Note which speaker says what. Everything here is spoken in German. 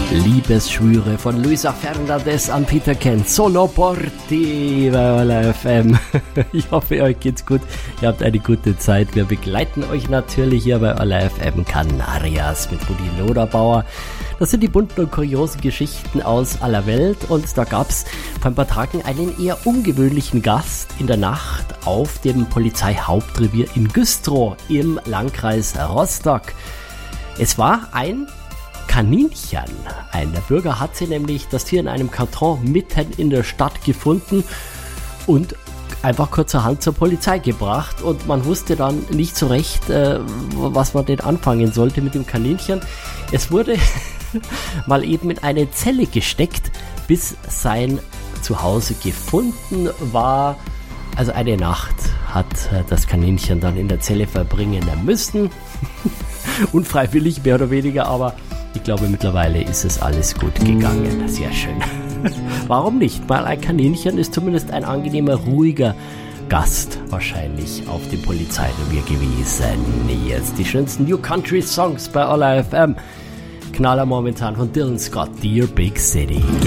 Speaker 1: Liebesschwüre von Luisa Fernandez an Peter Kent. Solo Porti bei Aller FM. Ich hoffe, euch geht's gut. Ihr habt eine gute Zeit. Wir begleiten euch natürlich hier bei Aller FM Canarias mit Rudi Loderbauer. Das sind die bunten und kuriosen Geschichten aus aller Welt. Und da gab's vor ein paar Tagen einen eher ungewöhnlichen Gast in der Nacht auf dem Polizeihauptrevier in Güstrow im Landkreis Rostock. Es war ein Kaninchen. Ein Bürger hat sie nämlich das Tier in einem Karton mitten in der Stadt gefunden und einfach kurzerhand zur Polizei gebracht, und man wusste dann nicht so recht, was man denn anfangen sollte mit dem Kaninchen. Es wurde mal eben in eine Zelle gesteckt, bis sein Zuhause gefunden war. Also eine Nacht hat das Kaninchen dann in der Zelle verbringen müssen. Unfreiwillig, mehr oder weniger, aber ich glaube, mittlerweile ist es alles gut gegangen. Sehr schön. Warum nicht? Mal ein Kaninchen ist zumindest ein angenehmer, ruhiger Gast wahrscheinlich auf dem Polizeirevier gewesen. Jetzt die schönsten New Country Songs bei Aller FM. Knaller momentan von Dylan Scott, Dear Big City.